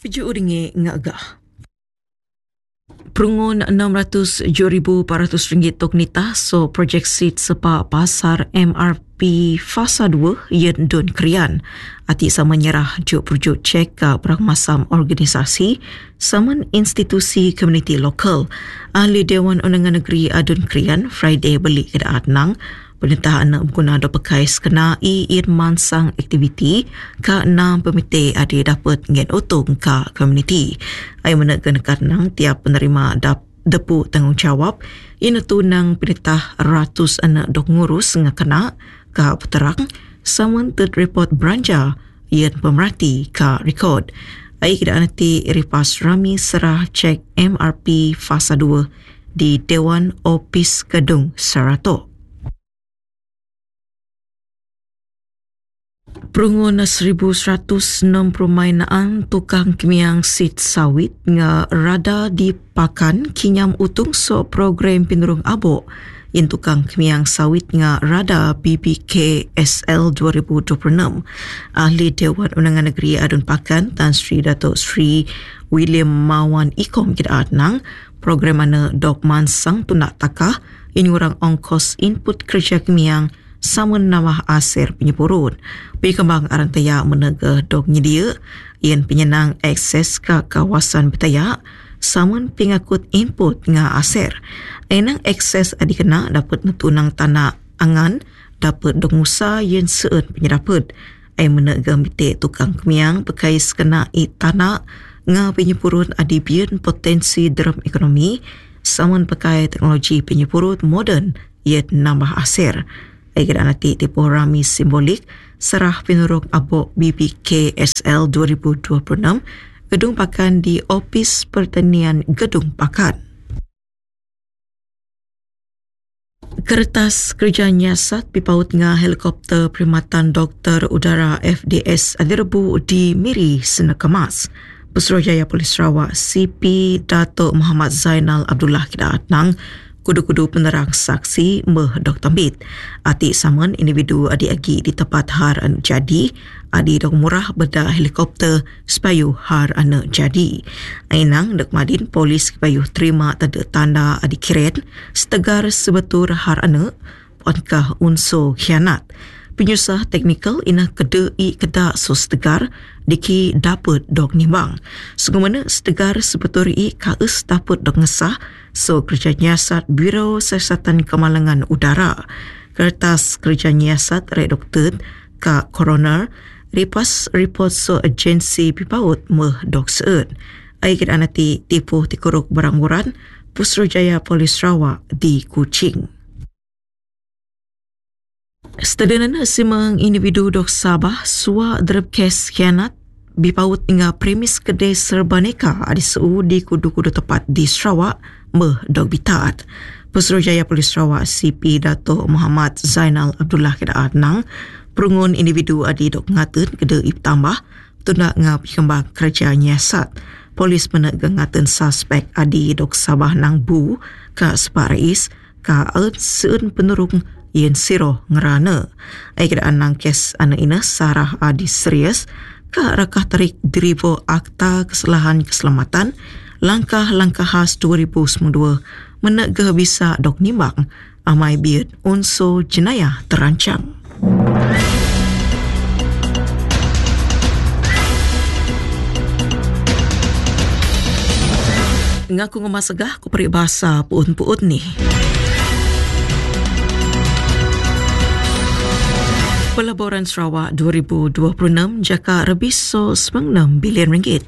RM7 ngagah. Perungun RM607,400 tok nita so projek seat sepa pasar MRP fasa 2 yen don krian. Ati sama nyerah juk perjuk cek ke perang masam organisasi saman institusi komuniti lokal. Ahli Dewan Undangan Negeri Adun Krian Friday beli kedaat nang Perintah anak berguna do pekais kena iin mansang aktiviti ka 6 pemite adi dapat ngen utong ka komuniti. Ay menekan karnang tiap penerima depu tanggungjawab ina tunang perintah ratus anak dok ngurus ngakena ka peterang saman third report belanja ien pemerhati ka rekod. Ay kira nanti Ripas Rami serah cek MRP fasa 2 di Dewan Opis Kedung Sarato. Perungun 1,160 mainaan tukang kimiang sit sawit nga rada dipakan kinyam utung so program pinurung abok in tukang kimiang sawit nga rada BBKSL 2026. Ahli Dewan Undangan Negeri Adun Pakan Tan Sri Datuk Sri William Mawan Ikom kidaat nang program mana dok mansang tunak takah in ngurang ongkos input kerja kimiang sama nama aser penyepurun. Pikembang arantaya menegah dok nyedia yang penyenang akses ke kawasan betaya samun pengakut input nga aser. Enang akses adikena dapat netunang tanah angan dapat dok musa yang seun penyeraput. Ay menegah mite tukang kemiang bekais kena tanah nga penyepurun adibian potensi dalam ekonomi samun pakai teknologi penyepurun moden yang nambah aser. Agar nanti tipu rami simbolik serah penurung abok BBKSL 2026 Gedung Pakan di Opis Pertanian Gedung Pakan. Kertas kerja nyiasat pipaut nga helikopter Perkhidmatan Doktor Udara FDS Adirbu di Miri Senekemas. Pesuruhjaya Polis Sarawak CP Datuk Muhammad Zainal Abdullah kidaat nang kudu-kudu penerang saksi meh Dr. Bit. Ati saman individu adi-agi di tempat har anak jadi, adi dok murah beda helikopter supaya har anak jadi. Ainang dek madin polis supaya terima tanda tanda adi kiren setegar sebetul har anak, puankah unsur khianat. Penyusah teknikal ina kedak so setegar diki dapat dok nimbang. Sungguh setegar sebetul kaus dapat dok ngesah so kerja nyiasat Biro Siasatan Kemalangan Udara. Kertas kerja nyiasat redokter ka coroner ripas report so agensi pipaut meh dok seun. Aikit anati tipu tikuruk barang-barang Pusrujaya Polis Sarawak di Kuching. Setedanan simang individu dok Sabah suah derab kes khianat bipaut hingga premis kedai serbaneka adi seu di kudu-kudu tepat di Sarawak meh dok bitaat. Pesuruhjaya Polis Sarawak CP Datuk Muhammad Zainal Abdullah kidaat nang perungun individu adi dok ngatun kedai tambah tundak ngap kembang kerja nyiasat. Polis menegang ngatun suspek adi dok Sabah nang bu ka sepak rais ka seun penurung yen siroh ngerana. Aikidaan nang kes anak ina sarah adi serius ka rakah tarik dirivo Akta Kesalahan Keselamatan langkah-langkah khas 2092 menegah bisa dok nimbang amai biut unsur jenayah terancam. Ngaku ngemasegah ku peribahasa puun-puun ni. Pelaburan Sarawak 2026 jaka lebih so 96 bilion ringgit.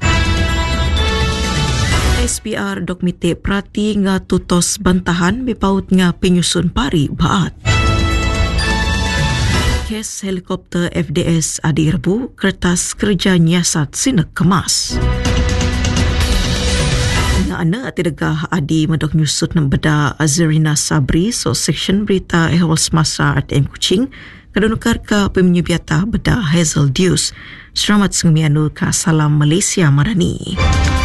SPR dok mite prati nga tutos bantahan bipaut nga penyusun pari baat. Kes helikopter FDS adi rebu kertas kerja nyiasat sinek kemas. Nga ana tidegah adi medok nyusut beda Azrina Sabri so section berita ehwal semasa ATM Kuching kadunukar ka pemenyubiata beda Hazel Deus. Selamat sengmianu ka Salam Malaysia Marani.